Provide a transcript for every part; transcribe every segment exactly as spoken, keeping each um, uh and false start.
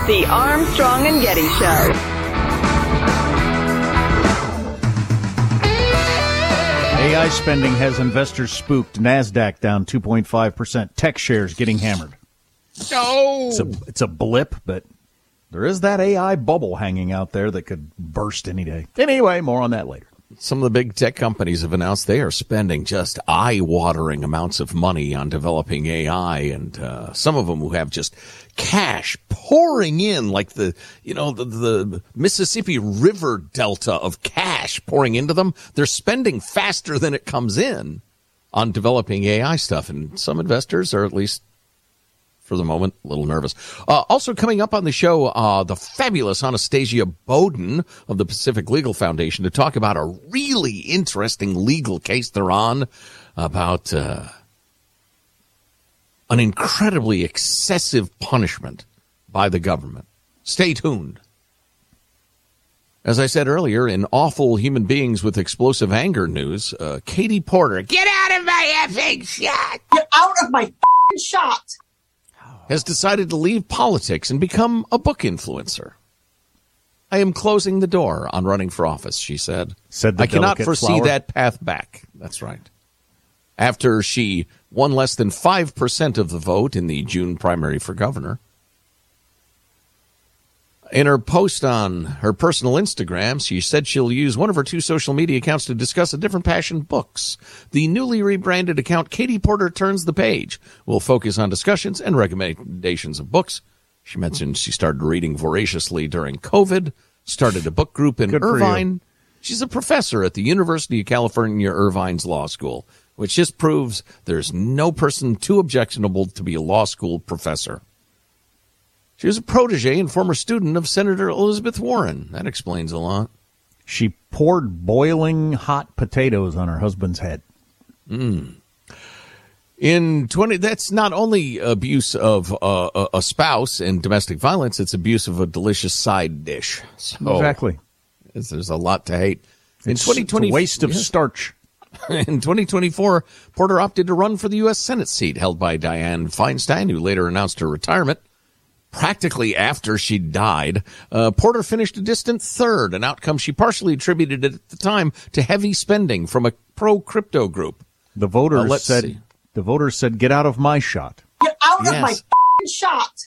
The Armstrong and Getty Show. A I spending has investors spooked. NASDAQ down two point five percent. Tech shares getting hammered. No! It's a, it's a blip, but there is that A I bubble hanging out there that could burst any day. Anyway, more on that later. Some of the big tech companies have announced they are spending just eye-watering amounts of money on developing A I, and uh, some of them who have just cash pouring in like the, you know, the, the Mississippi River Delta of cash pouring into them. They're spending faster than it comes in on developing A I stuff, and some investors are at least, for the moment, a little nervous. Uh, also coming up on the show, uh, the fabulous Anastasia Bowden of the Pacific Legal Foundation to talk about a really interesting legal case they're on about uh, an incredibly excessive punishment by the government. Stay tuned. As I said earlier, in awful human beings with explosive anger news, uh, Katie Porter, get out of my effing shot! Get out of my f***ing shot! Has decided to leave politics and become a book influencer. I am closing the door on running for office, she said. Said the I cannot delicate foresee flower. that path back. That's right. After she won less than five percent of the vote in the June primary for governor. In her post on her personal Instagram, she said she'll use one of her two social media accounts to discuss a different passion, books. The newly rebranded account, Katie Porter Turns the Page, will focus on discussions and recommendations of books. She mentioned she started reading voraciously during COVID, started a book group in Good for Irvine. you. She's a professor at the University of California, Irvine's Law School, which just proves there's no person too objectionable to be a law school professor. She was a protege and former student of Senator Elizabeth Warren. That explains a lot. She poured boiling hot potatoes on her husband's head. Mm. In twenty, that's not only abuse of uh, a spouse and domestic violence, it's abuse of a delicious side dish. So Exactly. There's a lot to hate. In It's, twenty twenty, it's a waste of yeah. starch. In twenty twenty-four, Porter opted to run for the U S Senate seat held by Dianne Feinstein, who later announced her retirement. Practically after she died, uh, Porter finished a distant third, an outcome she partially attributed at the time to heavy spending from a pro-crypto group. The voters Uh, let's said, see. the voters said, get out of my shot. Get out Yes. of my f***ing shot!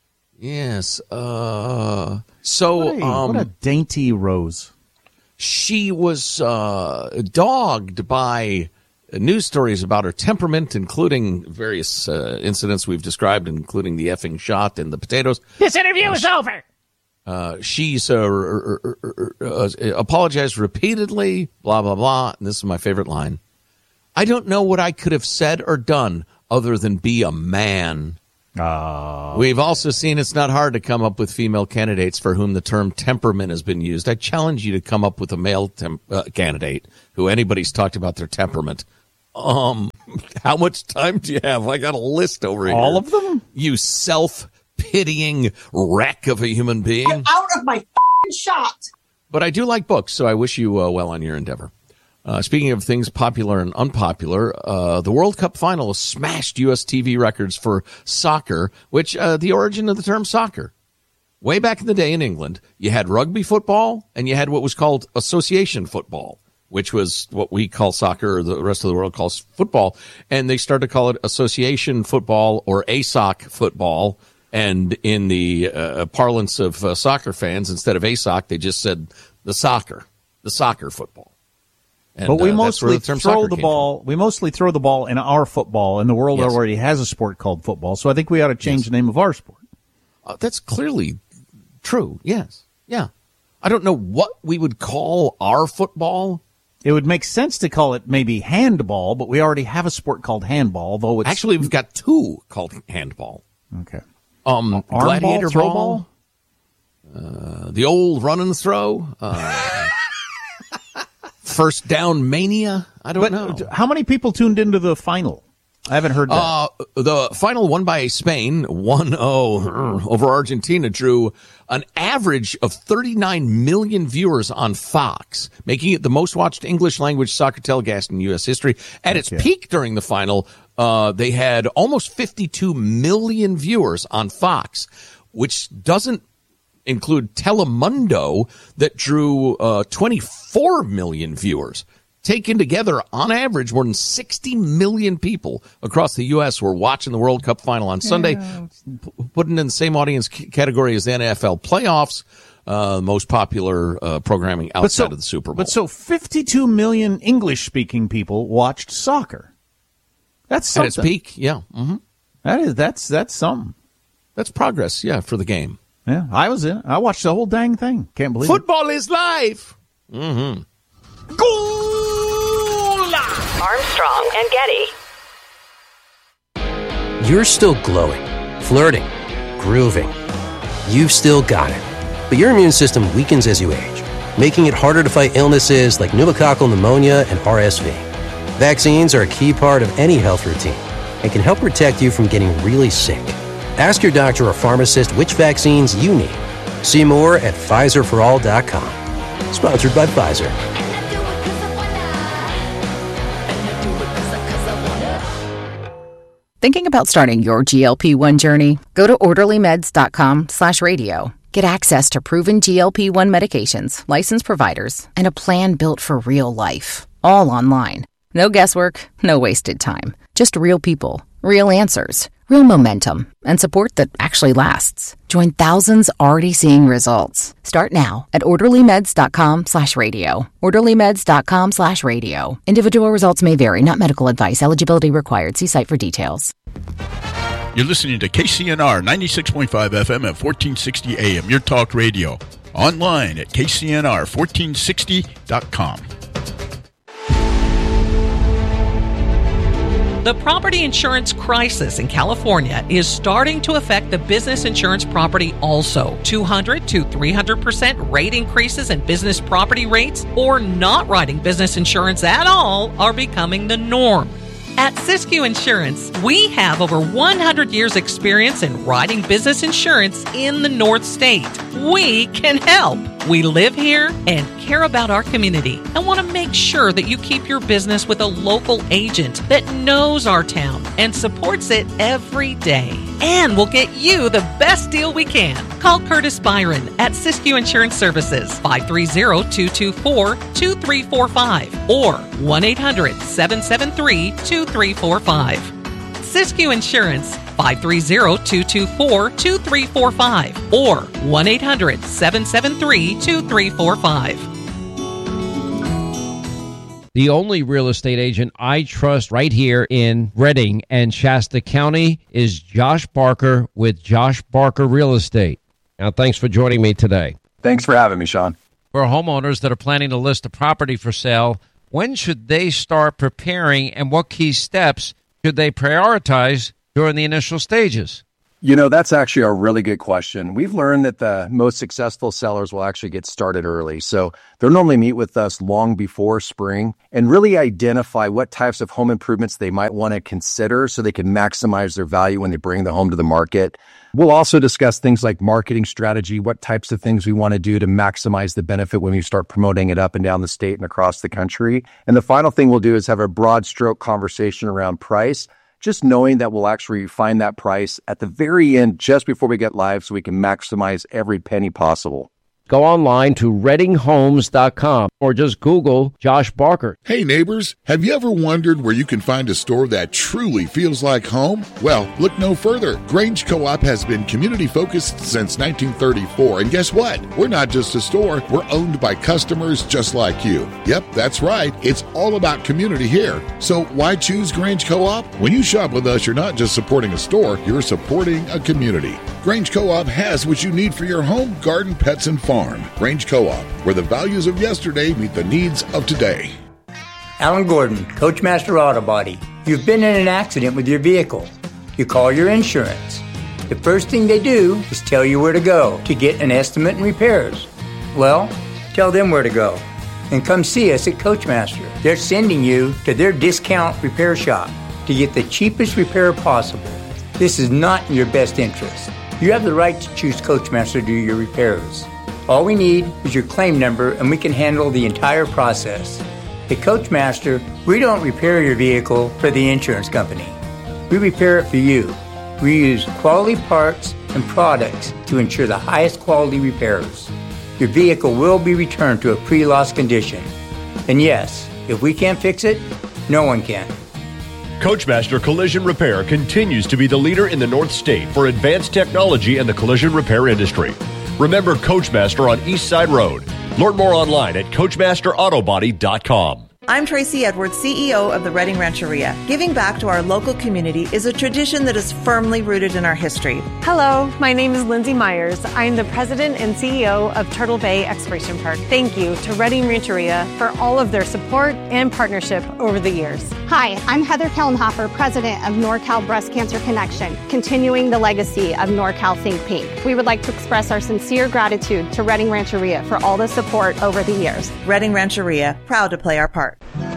Yes. Uh, so Hey, um, what a dainty rose. she was uh, dogged by news stories about her temperament, including various uh, incidents we've described, including the effing shot and the potatoes. This interview is over. Uh, she's uh, er, er, er, er, uh, apologized repeatedly, blah, blah, blah. And this is my favorite line. I don't know what I could have said or done other than be a man. Uh, We've also seen it's not hard to come up with female candidates for whom the term temperament has been used. I challenge you to come up with a male tem- uh, candidate who anybody's talked about their temperament. Um, how much time do you have? I got a list over here. all of them? You self-pitying wreck of a human being. Get out of my f***ing shot! But I do like books, so I wish you uh, well on your endeavor. Uh, speaking of things popular and unpopular, uh, the World Cup final smashed U S T V records for soccer, which uh, the origin of the term soccer. Way back in the day in England, you had rugby football and you had what was called association football, which was what we call soccer, or the rest of the world calls football. And they started to call it association football or A S O C football. And in the uh, parlance of uh, soccer fans, instead of A S O C, they just said the soccer, the soccer football. And, but we uh, that's where mostly the term throw soccer the came ball. from. We mostly throw the ball in our football, and the world Yes. already has a sport called football. So I think we ought to change Yes. the name of our sport. Uh, that's clearly true. Yes. Yeah. I don't know what we would call our football. It would make sense to call it maybe handball, but we already have a sport called handball. Although it's Actually, we've got two called handball. okay. Um, Arm gladiator ball, throw ball, uh, the old run and throw, uh, first down mania. I don't But know. how many people tuned into the final? I haven't heard that. Uh, the final won by Spain, one oh over Argentina, drew an average of thirty-nine million viewers on Fox, making it the most watched English language soccer telecast in U S history. At its Okay. peak during the final, uh, they had almost fifty-two million viewers on Fox. which doesn't include Telemundo that drew uh, twenty-four million viewers. Taken together, on average, more than sixty million people across the U S were watching the World Cup final on Sunday, yeah. p- putting in the same audience c- category as the N F L playoffs, uh, most popular uh, programming outside so, of the Super Bowl. But so fifty-two million English-speaking people watched soccer. That's something. At its peak, yeah. Mm-hmm. That is, that's, that's something. That's progress, yeah, for the game. Yeah, I was in it. I watched the whole dang thing. Can't believe Football it. is life. Mm-hmm. Goal! Armstrong and Getty. You're still glowing, flirting, grooving. You've still got it. But your immune system weakens as you age, making it harder to fight illnesses like pneumococcal pneumonia and R S V. Vaccines are a key part of any health routine and can help protect you from getting really sick. Ask your doctor or pharmacist which vaccines you need. See more at Pfizer for all dot com. Sponsored by Pfizer. Thinking about starting your G L P one journey? Go to orderly meds dot com slash radio. Get access to proven G L P one medications, licensed providers, and a plan built for real life. All online. No guesswork, no wasted time. Just real people, real answers, real momentum, and support that actually lasts. Join thousands already seeing results. Start now at orderly meds dot com slash radio. orderly meds dot com slash radio. Individual results may vary, not medical advice. Eligibility required. See site for details. You're listening to K C N R ninety-six point five F M at fourteen sixty A M, your talk radio. Online at K C N R fourteen sixty dot com. The property insurance crisis in California is starting to affect the business insurance property also. two hundred to three hundred percent rate increases in business property rates or not writing business insurance at all are becoming the norm. At Siskiyou Insurance, we have over one hundred years experience in writing business insurance in the North State. We can help. We live here and care about our community and want to make sure that you keep your business with a local agent that knows our town and supports it every day. And we'll get you the best deal we can. Call Curtis Byron at Siskiyou Insurance Services, five three zero, two two four, two three four five or one eight hundred, seven seven three, two three four five. Siskiyou Insurance, five three zero, two two four, two three four five or one eight hundred, seven seven three, two three four five. The only real estate agent I trust right here in Redding and Shasta County is Josh Barker with Josh Barker Real Estate. Now, thanks for joining me today. Thanks for having me, Sean. For homeowners that are planning to list a property for sale, when should they start preparing and what key steps should they prioritize during the initial stages? You know, that's actually a really good question. We've learned that the most successful sellers will actually get started early. So they'll normally meet with us long before spring and really identify what types of home improvements they might want to consider so they can maximize their value when they bring the home to the market. We'll also discuss things like marketing strategy, what types of things we want to do to maximize the benefit when we start promoting it up and down the state and across the country. And the final thing we'll do is have a broad stroke conversation around price, just knowing that we'll actually find that price at the very end just before we get live so we can maximize every penny possible. Go online to redding homes dot com or just Google Josh Barker. Hey neighbors, have you ever wondered where you can find a store that truly feels like home? Well, look no further. Grange Co-op has been community focused since nineteen thirty-four, and guess what? We're not just a store, we're owned by customers just like you. Yep, that's right. It's all about community here. So why choose Grange Co-op? When you shop with us, you're not just supporting a store, you're supporting a community. Grange Co-op has what you need for your home, garden, pets, and farm. Grange Co-op, where the values of yesterday meet the needs of today. Alan Gordon, Coachmaster Auto Body. You've been in an accident with your vehicle. You call your insurance. The first thing they do is tell you where to go to get an estimate and repairs. Well, tell them where to go and come see us at Coachmaster. They're sending you to their discount repair shop to get the cheapest repair possible. This is not in your best interest. You have the right to choose Coachmaster to do your repairs. All we need is your claim number and we can handle the entire process. At Coachmaster, we don't repair your vehicle for the insurance company. We repair it for you. We use quality parts and products to ensure the highest quality repairs. Your vehicle will be returned to a pre-loss condition. And yes, if we can't fix it, no one can. Coachmaster Collision Repair continues to be the leader in the North State for advanced technology in the collision repair industry. Remember Coachmaster on East Side Road. Learn more online at coachmaster autobody dot com. I'm Tracy Edwards, C E O of the Redding Rancheria. Giving back to our local community is a tradition that is firmly rooted in our history. Hello, my name is Lindsay Myers. I am the president and C E O of Turtle Bay Exploration Park. Thank you to Redding Rancheria for all of their support and partnership over the years. Hi, I'm Heather Kellenhofer, president of NorCal Breast Cancer Connection, continuing the legacy of NorCal Think Pink. We would like to express our sincere gratitude to Redding Rancheria for all the support over the years. Redding Rancheria, proud to play our part.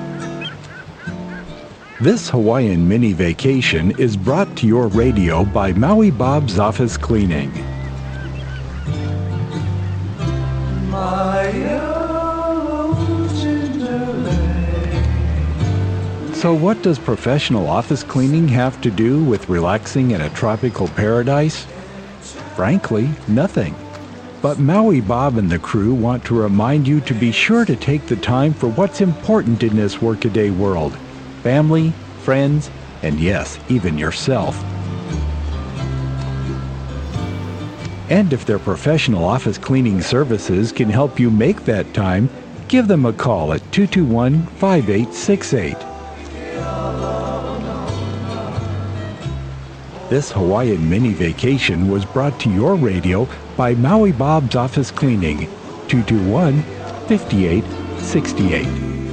This Hawaiian mini vacation is brought to your radio by Maui Bob's Office Cleaning. So what does professional office cleaning have to do with relaxing in a tropical paradise? Frankly, nothing. But Maui Bob and the crew want to remind you to be sure to take the time for what's important in this workaday world. Family, friends, and yes, even yourself. And if their professional office cleaning services can help you make that time, give them a call at two two one, five eight six eight. This Hawaiian mini vacation was brought to your radio by Maui Bob's Office Cleaning, two two one, five eight six eight.